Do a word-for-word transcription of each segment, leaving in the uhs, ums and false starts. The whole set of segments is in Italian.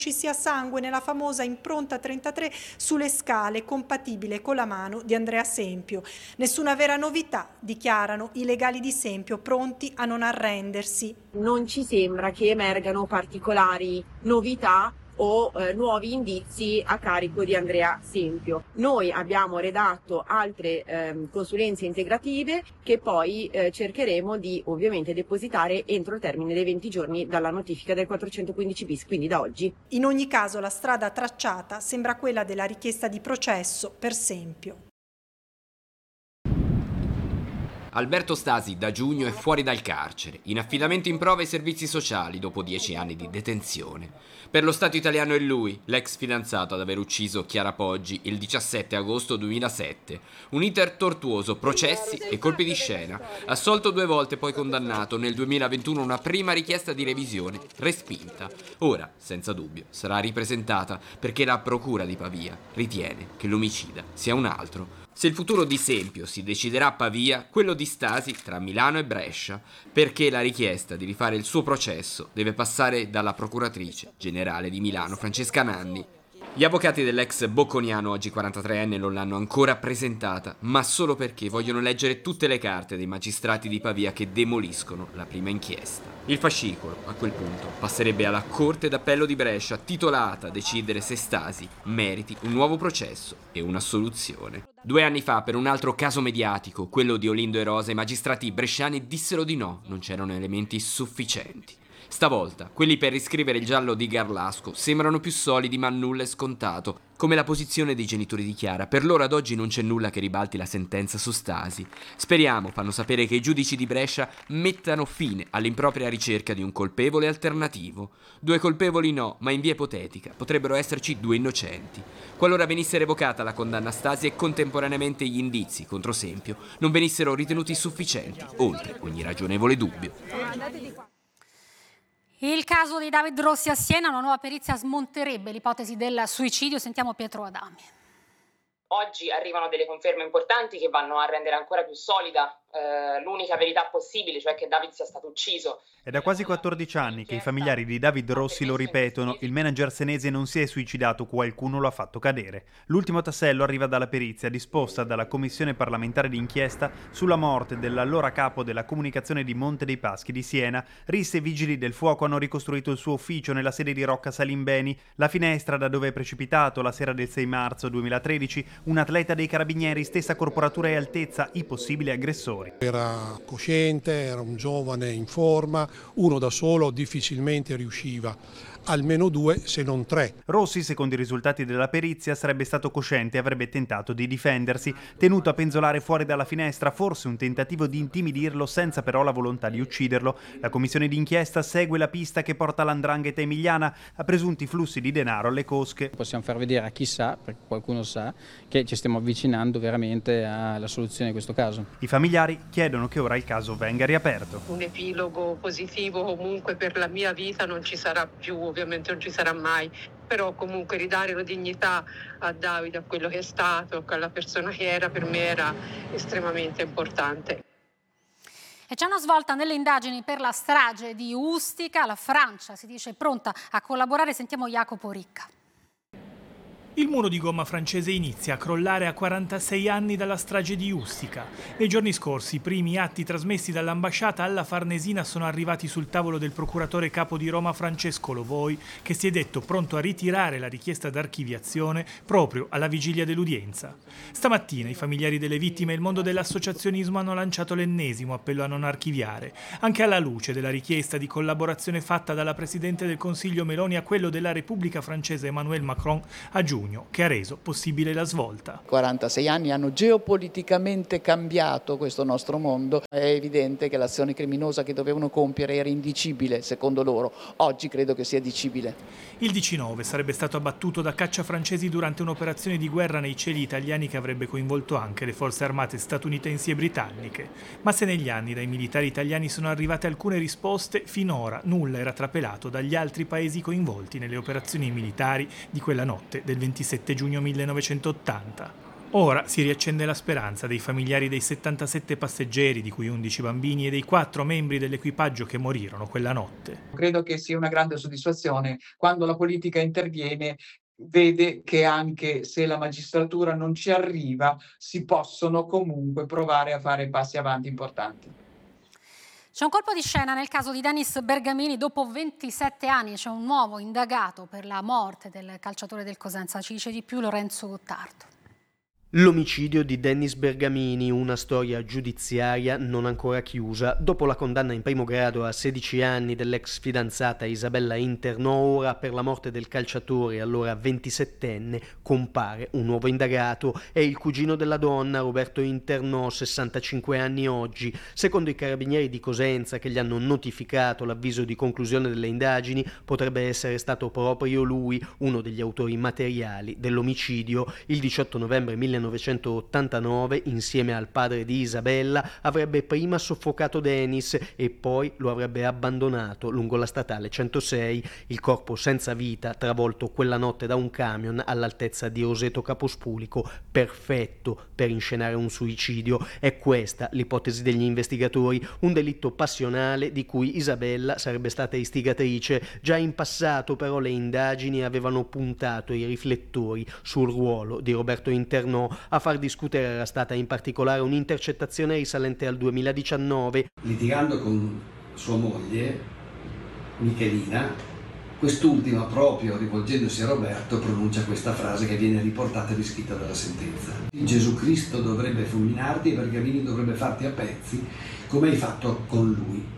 ci sia sangue nella famosa impronta trentatré sulle scale, compatibile con la mano di Andrea Sempio. Nessuna vera novità, dichiarano i legali di Sempio, pronti a non arrendersi. Non ci sembra che emergano particolari novità o eh, nuovi indizi a carico di Andrea Sempio. Noi abbiamo redatto altre eh, consulenze integrative che poi eh, cercheremo di ovviamente depositare entro il termine dei venti giorni dalla notifica del quattrocentoquindici bis, quindi da oggi. In ogni caso la strada tracciata sembra quella della richiesta di processo per Sempio. Alberto Stasi da giugno è fuori dal carcere, in affidamento in prova ai servizi sociali dopo dieci anni di detenzione. Per lo Stato italiano è lui, l'ex fidanzato, ad aver ucciso Chiara Poggi il diciassette agosto duemilasette. Un iter tortuoso, processi e colpi di scena. Assolto due volte, poi condannato. Nel duemilaventuno una prima richiesta di revisione respinta. Ora, senza dubbio, sarà ripresentata perché la procura di Pavia ritiene che l'omicida sia un altro. Se il futuro di Sempio si deciderà a Pavia, quello di Stasi tra Milano e Brescia, perché la richiesta di rifare il suo processo deve passare dalla procuratrice generale di Milano, Francesca Nanni. Gli avvocati dell'ex bocconiano, oggi quarantatreenne, non l'hanno ancora presentata, ma solo perché vogliono leggere tutte le carte dei magistrati di Pavia che demoliscono la prima inchiesta. Il fascicolo, a quel punto, passerebbe alla Corte d'Appello di Brescia, titolata a decidere se Stasi meriti un nuovo processo e una soluzione. Due anni fa, per un altro caso mediatico, quello di Olindo e Rosa, i magistrati bresciani dissero di no, non c'erano elementi sufficienti. Stavolta, quelli per riscrivere il giallo di Garlasco sembrano più solidi ma nulla è scontato, come la posizione dei genitori di Chiara. Per loro ad oggi non c'è nulla che ribalti la sentenza su Stasi. Speriamo, fanno sapere, che i giudici di Brescia mettano fine all'impropria ricerca di un colpevole alternativo. Due colpevoli no, ma in via ipotetica potrebbero esserci due innocenti. Qualora venisse revocata la condanna a Stasi e contemporaneamente gli indizi contro Sempio non venissero ritenuti sufficienti, oltre ogni ragionevole dubbio. Il caso di David Rossi a Siena, una nuova perizia smonterebbe l'ipotesi del suicidio. Sentiamo Pietro Adami. Oggi arrivano delle conferme importanti che vanno a rendere ancora più solida eh, l'unica verità possibile, cioè che David sia stato ucciso. È da quasi quattordici anni che i familiari di David Rossi lo ripetono: il manager senese non si è suicidato, qualcuno lo ha fatto cadere. L'ultimo tassello arriva dalla perizia disposta dalla commissione parlamentare d'inchiesta sulla morte dell'allora capo della comunicazione di Monte dei Paschi di Siena. R I S e Vigili del Fuoco hanno ricostruito il suo ufficio nella sede di Rocca Salimbeni, la finestra da dove è precipitato la sera del sei marzo duemilatredici un atleta dei carabinieri, stessa corporatura e altezza, i possibili aggressori. Era cosciente, era un giovane in forma, uno da solo difficilmente riusciva, almeno due se non tre. Rossi, secondo i risultati della perizia, sarebbe stato cosciente e avrebbe tentato di difendersi, tenuto a penzolare fuori dalla finestra, forse un tentativo di intimidirlo senza però la volontà di ucciderlo. La commissione d'inchiesta segue la pista che porta l'Andrangheta emiliana a presunti flussi di denaro alle cosche. Possiamo far vedere a chi sa, perché qualcuno sa, che ci stiamo avvicinando veramente alla soluzione di questo caso. I familiari chiedono che ora il caso venga riaperto. Un epilogo positivo comunque per la mia vita non ci sarà più, ovviamente non ci sarà mai, però comunque ridare la dignità a Davide, a quello che è stato, alla persona che era, per me era estremamente importante. E c'è una svolta nelle indagini per la strage di Ustica. La Francia si dice pronta a collaborare. Sentiamo Jacopo Ricca. Il muro di gomma francese inizia a crollare a quarantasei anni dalla strage di Ustica. Nei giorni scorsi i primi atti trasmessi dall'ambasciata alla Farnesina sono arrivati sul tavolo del procuratore capo di Roma Francesco Lovoi, che si è detto pronto a ritirare la richiesta d'archiviazione proprio alla vigilia dell'udienza. Stamattina i familiari delle vittime e il mondo dell'associazionismo hanno lanciato l'ennesimo appello a non archiviare, anche alla luce della richiesta di collaborazione fatta dalla Presidente del Consiglio Meloni a quello della Repubblica francese Emmanuel Macron a giugno, che ha reso possibile la svolta. quarantasei anni hanno geopoliticamente cambiato questo nostro mondo. È evidente che l'azione criminosa che dovevano compiere era indicibile, secondo loro. Oggi credo che sia dicibile. Il diciannove sarebbe stato abbattuto da caccia francesi durante un'operazione di guerra nei cieli italiani che avrebbe coinvolto anche le forze armate statunitensi e britanniche. Ma se negli anni dai militari italiani sono arrivate alcune risposte, finora nulla era trapelato dagli altri paesi coinvolti nelle operazioni militari di quella notte del ventisette giugno millenovecentottanta. Ora si riaccende la speranza dei familiari dei settantasette passeggeri, di cui undici bambini, e dei quattro membri dell'equipaggio che morirono quella notte. Credo che sia una grande soddisfazione quando la politica interviene, vede che anche se la magistratura non ci arriva, si possono comunque provare a fare passi avanti importanti. C'è un colpo di scena nel caso di Dennis Bergamini. Dopo ventisette anni c'è un nuovo indagato per la morte del calciatore del Cosenza. Ci dice di più Lorenzo Gottardo. L'omicidio di Dennis Bergamini, una storia giudiziaria non ancora chiusa. Dopo la condanna in primo grado a sedici anni dell'ex fidanzata Isabella Internò, ora per la morte del calciatore, allora ventisettenne, compare un nuovo indagato. È il cugino della donna, Roberto Internò, sessantacinque anni oggi. Secondo i carabinieri di Cosenza, che gli hanno notificato l'avviso di conclusione delle indagini, potrebbe essere stato proprio lui uno degli autori materiali dell'omicidio. Il diciotto novembre millenovecentottantanove, insieme al padre di Isabella, avrebbe prima soffocato Dennis e poi lo avrebbe abbandonato lungo la statale centosei. Il corpo senza vita, travolto quella notte da un camion all'altezza di Roseto Capospulico, perfetto per inscenare un suicidio. È questa l'ipotesi degli investigatori, un delitto passionale di cui Isabella sarebbe stata istigatrice. Già in passato però le indagini avevano puntato i riflettori sul ruolo di Roberto Internò. A far discutere era stata in particolare un'intercettazione risalente al duemiladiciannove. Litigando con sua moglie, Michelina, quest'ultima, proprio rivolgendosi a Roberto, pronuncia questa frase che viene riportata e riscritta dalla sentenza. Gesù Cristo dovrebbe fulminarti e Bergamini dovrebbe farti a pezzi, come hai fatto con lui.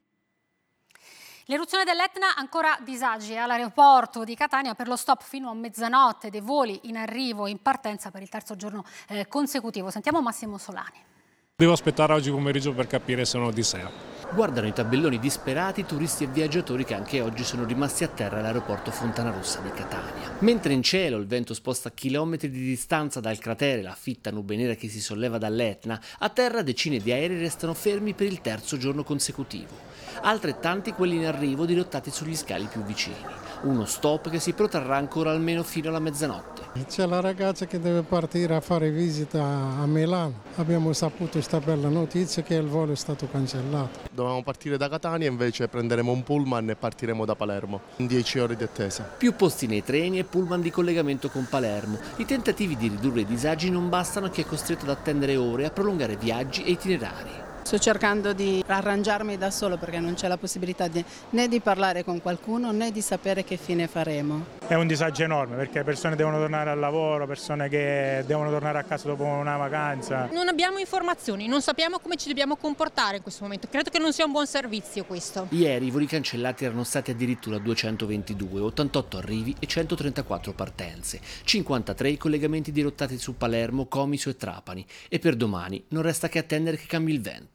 L'eruzione dell'Etna ancora disagi all'aeroporto di Catania per lo stop fino a mezzanotte dei voli in arrivo e in partenza per il terzo giorno eh, consecutivo. Sentiamo Massimo Solani. Devo aspettare oggi pomeriggio per capire se è un'odissea. Guardano i tabelloni disperati turisti e viaggiatori che anche oggi sono rimasti a terra all'aeroporto Fontanarossa di Catania. Mentre in cielo il vento sposta chilometri di distanza dal cratere la fitta nube nera che si solleva dall'Etna, a terra decine di aerei restano fermi per il terzo giorno consecutivo. Altrettanti quelli in arrivo dirottati sugli scali più vicini. Uno stop che si protrarrà ancora almeno fino alla mezzanotte. C'è la ragazza che deve partire a fare visita a Milano. Abbiamo saputo questa bella notizia che il volo è stato cancellato. Dovevamo partire da Catania, invece prenderemo un pullman e partiremo da Palermo. In dieci ore di attesa. Più posti nei treni e pullman di collegamento con Palermo. I tentativi di ridurre i disagi non bastano a chi è costretto ad attendere ore, a prolungare viaggi e itinerari. Sto cercando di arrangiarmi da solo perché non c'è la possibilità di, né di parlare con qualcuno né di sapere che fine faremo. È un disagio enorme perché persone devono tornare al lavoro, persone che devono tornare a casa dopo una vacanza. Non abbiamo informazioni, non sappiamo come ci dobbiamo comportare in questo momento. Credo che non sia un buon servizio questo. Ieri i voli cancellati erano stati addirittura duecentoventidue, ottantotto arrivi e centotrentaquattro partenze, cinquantatré i collegamenti dirottati su Palermo, Comiso e Trapani. E per domani non resta che attendere che cambi il vento.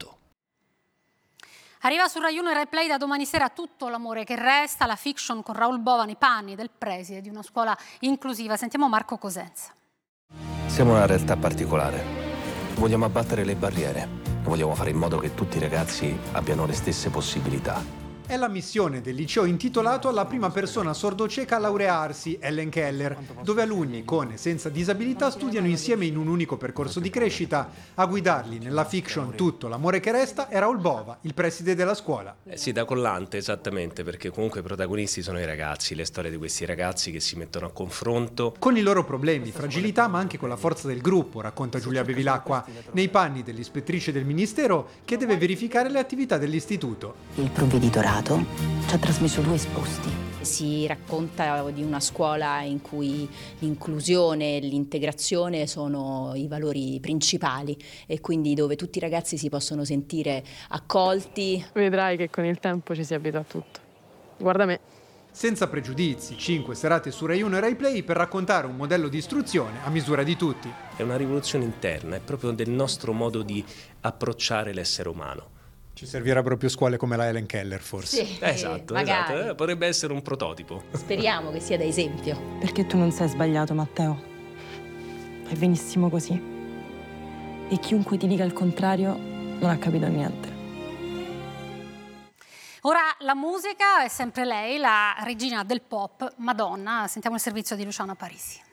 Arriva su Rai uno e Rai Play da domani sera Tutto l'amore che resta, la fiction con Raoul Bova nei panni del preside di una scuola inclusiva. Sentiamo Marco Cosenza. Siamo una realtà particolare. Vogliamo abbattere le barriere. Vogliamo fare in modo che tutti i ragazzi abbiano le stesse possibilità. È la missione del liceo intitolato alla prima persona sordocieca a laurearsi, Ellen Keller, dove alunni con e senza disabilità studiano insieme in un unico percorso di crescita. A guidarli nella fiction Tutto l'amore che resta è Raoul Bova, il preside della scuola. Eh sì, da collante, esattamente, perché comunque i protagonisti sono i ragazzi, le storie di questi ragazzi che si mettono a confronto. Con i loro problemi, fragilità, ma anche con la forza del gruppo, racconta Giulia Bevilacqua, nei panni dell'ispettrice del ministero che deve verificare le attività dell'istituto. Il provveditorato ci ha trasmesso due esposti. Si racconta di una scuola in cui l'inclusione e l'integrazione sono i valori principali e quindi dove tutti i ragazzi si possono sentire accolti. Vedrai che con il tempo ci si abita a tutto. Guarda me. Senza pregiudizi, cinque serate su Rai uno e Rai Play per raccontare un modello di istruzione a misura di tutti. È una rivoluzione interna, è proprio del nostro modo di approcciare l'essere umano. Ci servirebbero più scuole come la Ellen Keller, forse. Sì, esatto, magari. esatto. Eh, potrebbe essere un prototipo. Speriamo che sia da esempio. Perché tu non sei sbagliato, Matteo. Fai benissimo così. E chiunque ti dica il contrario non ha capito niente. Ora la musica è sempre lei, la regina del pop, Madonna. Sentiamo il servizio di Luciana Parisi.